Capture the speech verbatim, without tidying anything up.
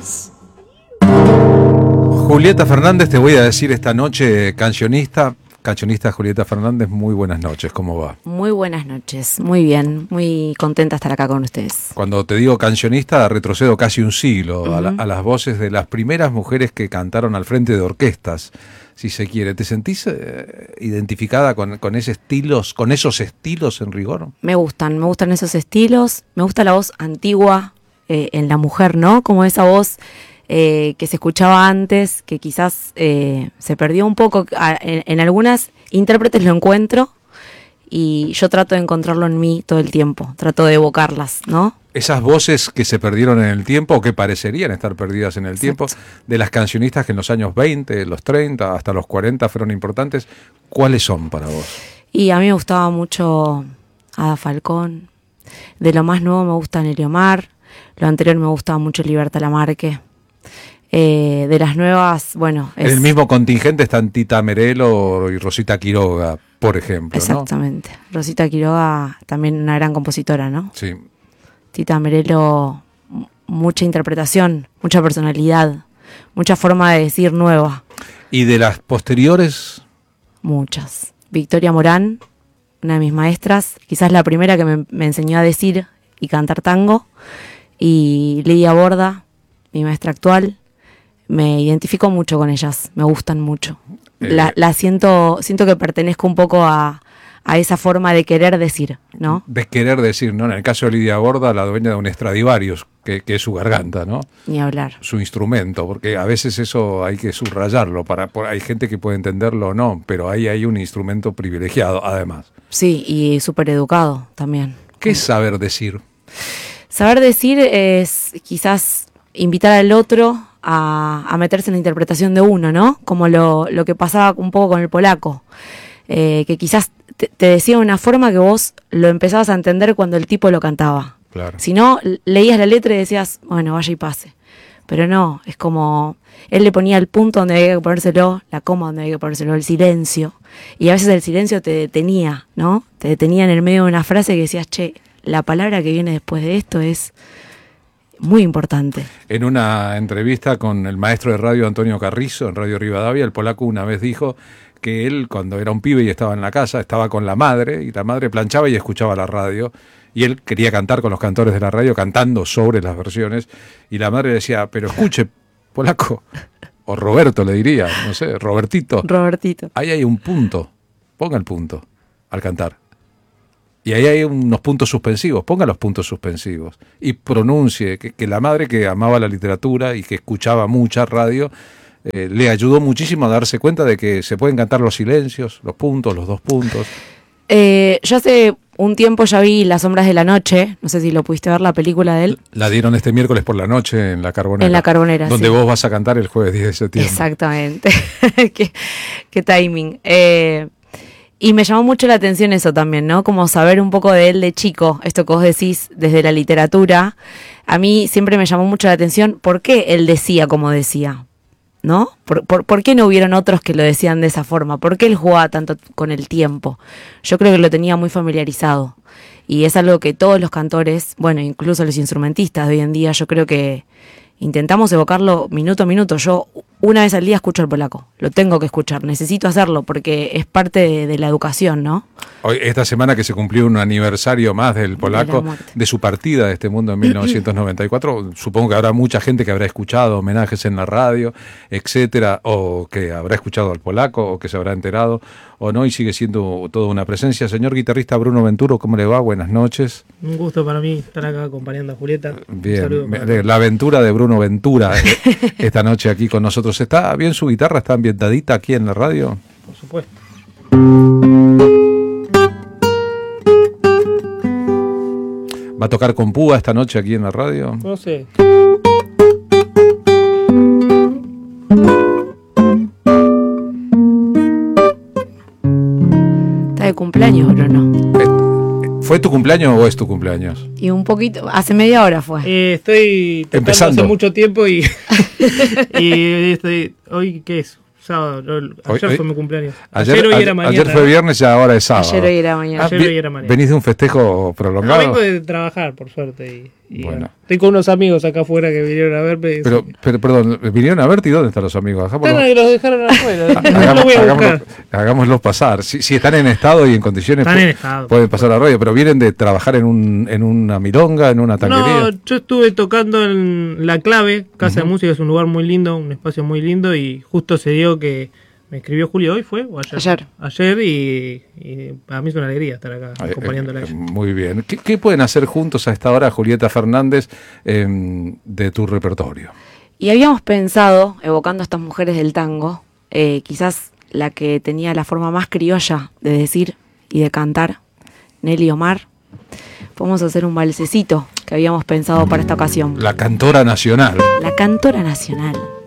Dios. Julieta Fernández, te voy a decir esta noche, cancionista, cancionista Julieta Fernández, muy buenas noches, ¿cómo va? Muy buenas noches, muy bien, muy contenta de estar acá con ustedes. Cuando te digo cancionista, retrocedo casi un siglo Uh-huh. a, la, a las voces de las primeras mujeres que cantaron al frente de orquestas, si se quiere. ¿Te sentís eh, identificada con, con, ese estilos, con esos estilos en rigor? Me gustan, me gustan esos estilos, me gusta la voz antigua eh, en la mujer, ¿no? Como esa voz eh, que se escuchaba antes, que quizás eh, se perdió un poco. En, en algunas intérpretes lo encuentro y yo trato de encontrarlo en mí todo el tiempo, trato de evocarlas, ¿no? Esas voces que se perdieron en el tiempo, o que parecerían estar perdidas en el Exacto. tiempo, de las cancionistas que en los años veinte, los treinta, hasta los cuarenta fueron importantes, ¿cuáles son para vos? Y a mí me gustaba mucho Ada Falcón. De lo más nuevo me gusta Nelly Omar. Lo anterior me gustaba mucho Libertad Lamarque. Eh, de las nuevas, bueno... En es... el mismo contingente están Tita Merelo y Rosita Quiroga, por ejemplo, Exactamente. ¿No? Rosita Quiroga, también una gran compositora, ¿no? Sí. Tita Merelo, mucha interpretación, mucha personalidad, mucha forma de decir nueva. ¿Y de las posteriores? Muchas. Victoria Morán, una de mis maestras, quizás la primera que me, me enseñó a decir y cantar tango. Y Lidia Borda, mi maestra actual. Me identifico mucho con ellas, me gustan mucho. Eh, la, la siento, siento que pertenezco un poco a, a esa forma de querer decir, ¿no? De querer decir, ¿no? En el caso de Lidia Borda, la dueña de un Stradivarius, que, que es su garganta, ¿no? Ni hablar. Su instrumento, porque a veces eso hay que subrayarlo, para, por, hay gente que puede entenderlo o no, pero ahí hay un instrumento privilegiado, además. Sí, y súper educado también. ¿Qué es saber decir? Saber decir es quizás invitar al otro a, a meterse en la interpretación de uno, ¿no? Como lo, lo que pasaba un poco con el polaco, eh, que quizás te, te decía de una forma que vos lo empezabas a entender cuando el tipo lo cantaba. Claro. Si no, leías la letra y decías, bueno, vaya y pase. Pero no, es como, él le ponía el punto donde había que ponérselo, la coma donde había que ponérselo, el silencio. Y a veces el silencio te detenía, ¿no? Te detenía en el medio de una frase que decías, che, la palabra que viene después de esto es muy importante. En una entrevista con el maestro de radio Antonio Carrizo, en Radio Rivadavia, el polaco una vez dijo que él, cuando era un pibe y estaba en la casa, estaba con la madre, y la madre planchaba y escuchaba la radio, y él quería cantar con los cantores de la radio, cantando sobre las versiones, y la madre decía, pero escuche, polaco, o Roberto le diría, no sé, Robertito. Robertito. Ahí hay un punto, ponga el punto al cantar. Y ahí hay unos puntos suspensivos, ponga los puntos suspensivos y pronuncie, que, que la madre que amaba la literatura y que escuchaba mucha radio, eh, le ayudó muchísimo a darse cuenta de que se pueden cantar los silencios, los puntos, los dos puntos. Eh, yo hace un tiempo ya vi Las sombras de la noche, no sé si lo pudiste ver, la película de él. La dieron este miércoles por la noche en La Carbonera. En La Carbonera, donde sí. vos vas a cantar el jueves diez de septiembre. Exactamente. qué, qué timing. Eh... Y me llamó mucho la atención eso también, ¿no? Como saber un poco de él de chico, esto que vos decís desde la literatura. A mí siempre me llamó mucho la atención por qué él decía como decía, ¿no? ¿Por, por, por qué no hubieron otros que lo decían de esa forma? ¿Por qué él jugaba tanto con el tiempo? Yo creo que lo tenía muy familiarizado. Y es algo que todos los cantores, bueno, incluso los instrumentistas de hoy en día, yo creo que intentamos evocarlo minuto a minuto. Yo una vez al día escucho el polaco, lo tengo que escuchar, necesito hacerlo porque es parte de, de la educación, ¿no? Hoy, esta semana que se cumplió un aniversario más del polaco, de, de su partida de este mundo en mil novecientos noventa y cuatro, supongo que habrá mucha gente que habrá escuchado homenajes en la radio, etcétera, o que habrá escuchado al polaco, o que se habrá enterado, o no, y sigue siendo toda una presencia. Señor guitarrista Bruno Venturo, ¿cómo le va? Buenas noches. Un gusto para mí estar acá acompañando a Julieta. Bien, me, la aventura de Bruno Ventura esta noche aquí con nosotros. ¿Está bien su guitarra? ¿Está ambientadita aquí en la radio? Por supuesto. ¿Va a tocar con púa esta noche aquí en la radio? No sé. Está de cumpleaños, Bruno. ¿Fue tu cumpleaños o es tu cumpleaños? Y un poquito, hace media hora fue. Eh, estoy empezando hace mucho tiempo y, y estoy, hoy ¿qué es? Sábado, ayer hoy, hoy, fue mi cumpleaños. Ayer, ayer, hoy ayer, era mañana. Ayer fue viernes y ahora es sábado. Ayer hoy era mañana. Ayer hoy era mañana. ¿Venís de un festejo prolongado? No, vengo de trabajar, por suerte. Y, Y, Bueno. bueno, estoy con unos amigos acá afuera que vinieron a verme. Pero, pero, perdón, ¿vinieron a verte y dónde están los amigos? Acá por Están lo- ahí, los dejaron afuera. No Hagamos- lo voy a hagámoslo, buscar. hagámoslos pasar. Si, si están en estado y en condiciones, Están en pu- estado. pueden pasar a la radio, pero vienen de trabajar en, un, en una milonga, en una tanquería. No, yo estuve tocando en La Clave, Casa de Música, es un lugar muy lindo, un espacio muy lindo, y justo se dio que me escribió Julio hoy, ¿fue? ¿O ayer? Ayer. Ayer, y, y para mí es una alegría estar acá Eh, acompañándola a eh, ella. Muy bien. ¿Qué, qué pueden hacer juntos a esta hora, Julieta Fernández, eh, de tu repertorio? Y habíamos pensado, evocando a estas mujeres del tango, eh, quizás la que tenía la forma más criolla de decir y de cantar, Nelly Omar. Podemos hacer un balsecito que habíamos pensado para esta ocasión. La cantora nacional. La cantora nacional.